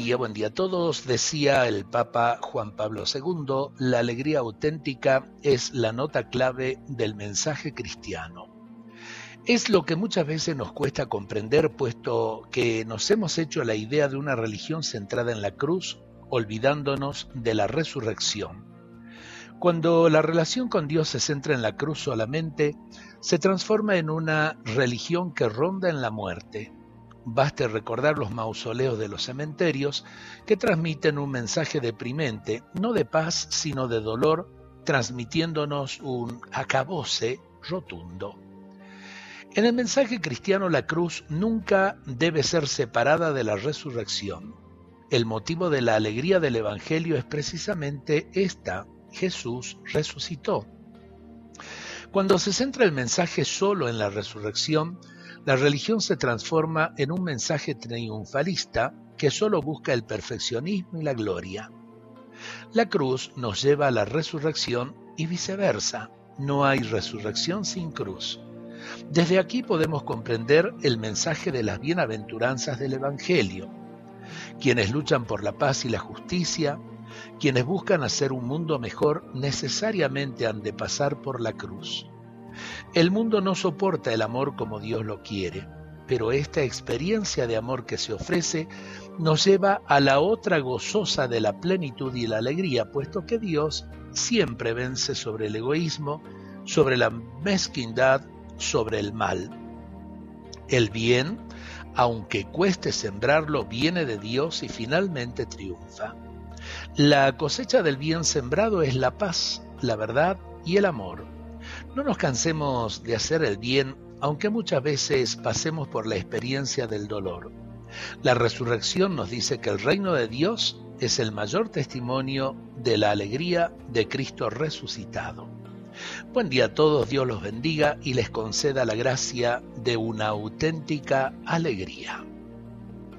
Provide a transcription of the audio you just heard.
buen día a todos. Decía el Papa Juan Pablo II, la alegría auténtica es la nota clave del mensaje cristiano. Es lo que muchas veces nos cuesta comprender, puesto que nos hemos hecho la idea de una religión centrada en la cruz, olvidándonos de la resurrección. Cuando la relación con Dios se centra en la cruz solamente, se transforma en una religión que ronda en la muerte. Baste recordar los mausoleos de los cementerios que transmiten un mensaje deprimente, no de paz, sino de dolor, transmitiéndonos un acabose rotundo. En el mensaje cristiano, la cruz nunca debe ser separada de la resurrección. El motivo de la alegría del Evangelio es precisamente esta: Jesús resucitó. Cuando se centra el mensaje solo en la resurrección, la religión se transforma en un mensaje triunfalista que solo busca el perfeccionismo y la gloria. La cruz nos lleva a la resurrección y viceversa. No hay resurrección sin cruz. Desde aquí podemos comprender el mensaje de las bienaventuranzas del Evangelio. Quienes luchan por la paz y la justicia, quienes buscan hacer un mundo mejor, necesariamente han de pasar por la cruz. El mundo no soporta el amor como Dios lo quiere, pero esta experiencia de amor que se ofrece nos lleva a la otra gozosa de la plenitud y la alegría, puesto que Dios siempre vence sobre el egoísmo, sobre la mezquindad, sobre el mal. El bien, aunque cueste sembrarlo, viene de Dios y finalmente triunfa. La cosecha del bien sembrado es la paz, la verdad y el amor. No nos cansemos de hacer el bien, aunque muchas veces pasemos por la experiencia del dolor. La resurrección nos dice que el reino de Dios es el mayor testimonio de la alegría de Cristo resucitado. Buen día a todos, Dios los bendiga y les conceda la gracia de una auténtica alegría.